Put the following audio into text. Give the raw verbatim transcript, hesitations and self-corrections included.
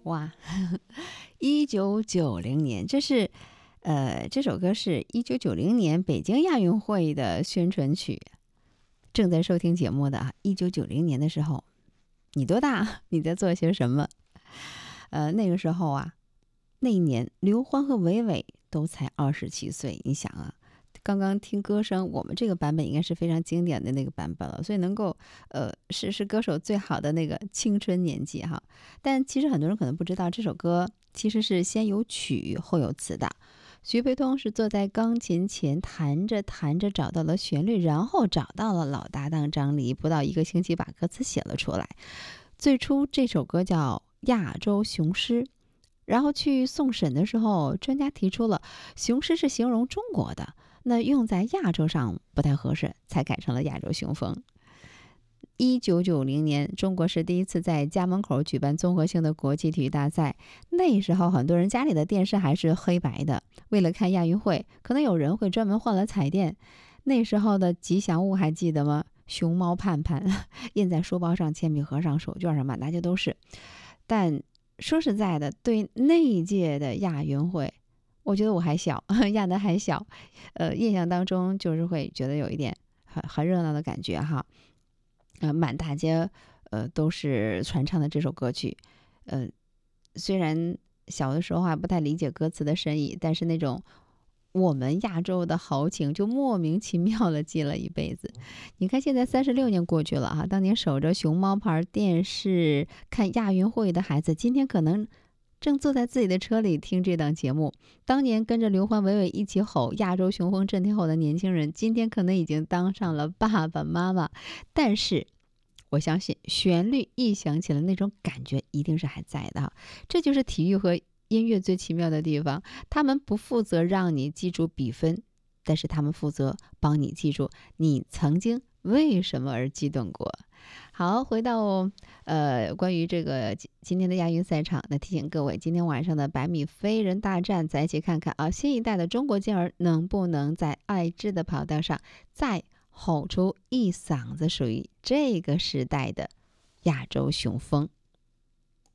哇，一九九零年，这是呃，这首歌是一九九零年北京亚运会的宣传曲。正在收听节目的啊，一九九零年的时候，你多大？你在做些什么？呃，那个时候啊，那一年刘欢和韦韦都才二十七岁。你想啊，刚刚听歌声，我们这个版本应该是非常经典的那个版本了，所以能够呃是是歌手最好的那个青春年纪哈。但其实很多人可能不知道，这首歌其实是先有曲后有词的。徐培东是坐在钢琴前弹着弹着找到了旋律，然后找到了老搭档张黎，不到一个星期把歌词写了出来。最初这首歌叫亚洲雄狮，然后去送审的时候，专家提出了雄狮是形容中国的，那用在亚洲上不太合适，才改成了亚洲雄风。一九九零年，中国是第一次在家门口举办综合性的国际体育大赛。那时候很多人家里的电视还是黑白的，为了看亚运会，可能有人会专门换了彩电。那时候的吉祥物还记得吗？熊猫盼盼，印在书包上、铅笔盒上、手绢上，满大街都是。但说实在的，对那一届的亚运会，我觉得我还小，亚的还小，呃，印象当中就是会觉得有一点很很热闹的感觉哈。呃，满大街呃都是传唱的这首歌曲，呃，虽然小的时候还不太理解歌词的深意，但是那种我们亚洲的豪情就莫名其妙的记了一辈子。你看现在三十六年过去了哈，当年守着熊猫牌电视看亚运会的孩子，今天可能正坐在自己的车里听这档节目。当年跟着刘欢韦韦一起吼亚洲雄风震天后的年轻人，今天可能已经当上了爸爸妈妈。但是我相信旋律一响起来，那种感觉一定是还在的哈。这就是体育和音乐最奇妙的地方，他们不负责让你记住比分，但是他们负责帮你记住你曾经为什么而激动过。好，回到呃关于这个今天的亚运赛场，那提醒各位，今天晚上的百米飞人大战，再一起看看啊，新一代的中国健儿能不能在爱知的跑道上再吼出一嗓子属于这个时代的亚洲雄风。